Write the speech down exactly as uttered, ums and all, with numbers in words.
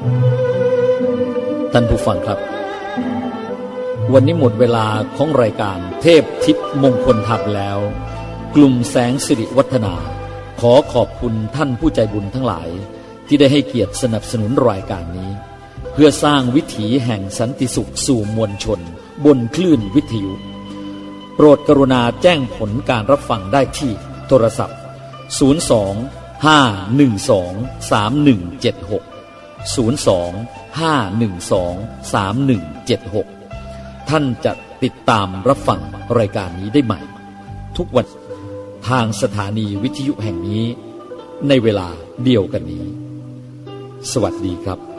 ท่านผู้ฟังครับวันนี้หมดเวลาของรายการเทพทิพย์มงคลธรรมแล้วกลุ่มแสงสิริวัฒนาขอขอบคุณท่านผู้ใจบุญทั้งหลายที่ได้ให้เกียรติสนับสนุนรายการนี้เพื่อสร้างวิถีแห่งสันติสุขสู่มวลชนบนคลื่นวิทยุโปรดกรุณาแจ้งผลการรับฟังได้ที่โทรศัพท์ศูนย์ สอง ห้า หนึ่ง สอง สาม หนึ่ง เจ็ด หก ศูนย์ สอง ห้า หนึ่ง สอง สาม หนึ่ง เจ็ด หกท่านจะติดตามรับฟังรายการนี้ได้ใหม่ทุกวันทางสถานีวิทยุแห่งนี้ในเวลาเดียวกันนี้สวัสดีครับ